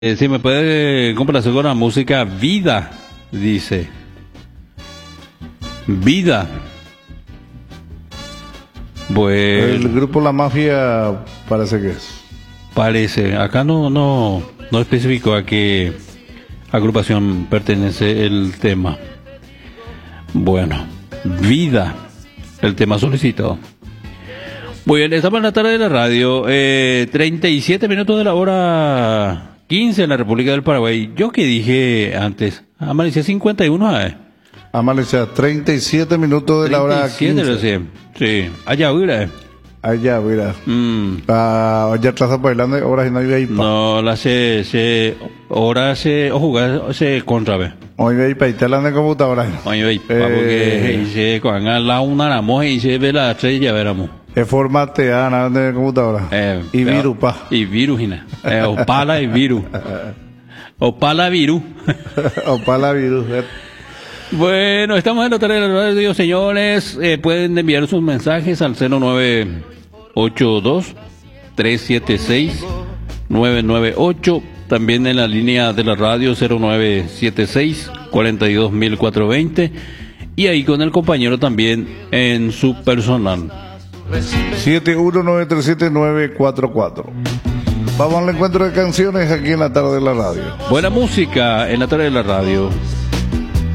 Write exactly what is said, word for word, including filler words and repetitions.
Eh, si me puede complacer con la música Vida, dice. Vida. Pues El grupo La Mafia parece que es. parece, acá no, no, no especificó a qué agrupación pertenece el tema. Bueno, Vida, el tema solicitado. Muy bien, estamos en la tarde de la radio, eh, treinta y siete minutos de la hora quince en la República del Paraguay. Yo que dije antes, amanecía cincuenta y uno, ¿eh? Amanecer, treinta y siete minutos de la hora treinta y siete quince. recién. Sí, allá, mira. Allá, mira. Mm. Ah, ya atrás bailando, ahora no hay ahí. No, la se, se, ahora se, o jugar, se contra, ve. Hoy ve para Italia de computadora. Oye, ve, Eh. porque se, cuando la una la moja y se ve la estrella, veramos. Es formateada de computadora. Eh, y pero- virus, pa. Y virus, Gina. Eh, opala y virus. Opala virus. Opala virus. eh. Bueno, estamos en la tarde de la radio, señores. Eh, pueden enviar sus mensajes al cero nueve ocho dos, tres siete seis, nueve nueve ocho. También en la línea de la radio cero nueve siete seis, cuarenta y dos mil cuatrocientos veinte. Y ahí con el compañero también en su personal. siete uno nueve tres siete nueve cuatro cuatro. Vamos al encuentro de canciones aquí en la tarde de la radio. Buena música en la tarde de la radio.